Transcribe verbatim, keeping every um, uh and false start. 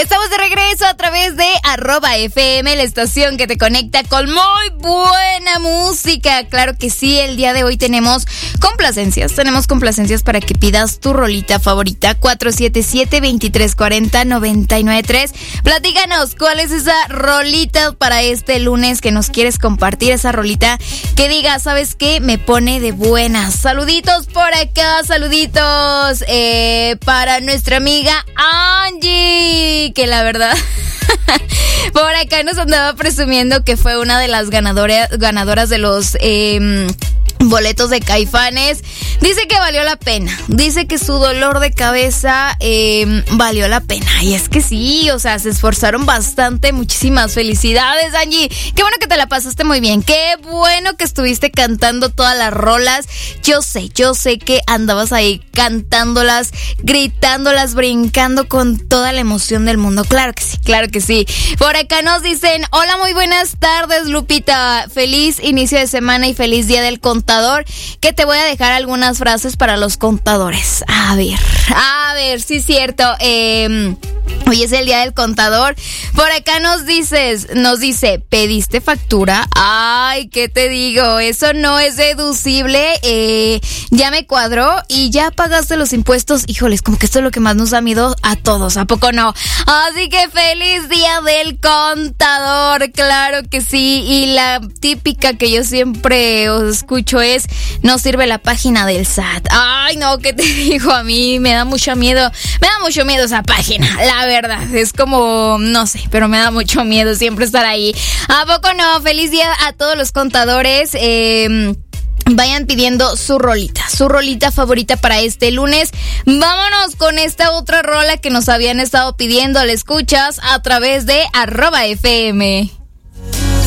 Estamos de regreso a través de arroba F M, la estación que te conecta con muy buena música. Claro que sí, el día de hoy tenemos complacencias. Tenemos complacencias para que pidas tu rolita favorita. cuatro siete siete, dos tres cuatro cero, nueve nueve tres. Platícanos, ¿cuál es esa rolita para este lunes que nos quieres compartir? Esa rolita que diga, ¿sabes qué? Me pone de buenas. Saluditos por acá, saluditos eh, para nuestra amiga Angie, que la verdad por acá nos andaba presumiendo que fue una de las ganadoras, ganadoras de los eh, boletos de Caifanes. Dice que valió la pena, dice que su dolor de cabeza eh, valió la pena. Y es que sí, o sea, se esforzaron bastante. Muchísimas felicidades, Angie. Qué bueno que te la pasaste muy bien, qué bueno que estuviste cantando todas las rolas. Yo sé, yo sé que andabas ahí cantándolas, gritándolas, brincando con toda la emoción del mundo. Claro que sí, claro que sí. Por acá nos dicen, hola, muy buenas tardes, Lupita. Feliz inicio de semana y feliz día del contador. Que te voy a dejar algunas frases para los contadores. A ver, a ver, sí es cierto. Eh, hoy es el día del contador. Por acá nos dices, nos dice, ¿pediste factura? Ay, ¿qué te digo? Eso no es deducible. Eh, ya me cuadró y ya pagaste los impuestos. Híjoles, como que esto es lo que más nos da miedo a todos, ¿a poco no? Así que feliz día del contador, claro que sí. Y la típica que yo siempre os escucho es, no sirve la página del S A T. Ay, no, ¿qué te digo? A mí me da mucho miedo, me da mucho miedo esa página, la verdad. Es como, no sé, pero me da mucho miedo siempre estar ahí. ¿A poco no? Feliz día a todos los contadores. Eh... Vayan pidiendo su rolita, su rolita favorita para este lunes. Vámonos con esta otra rola que nos habían estado pidiendo. La escuchas a través de arroba F M.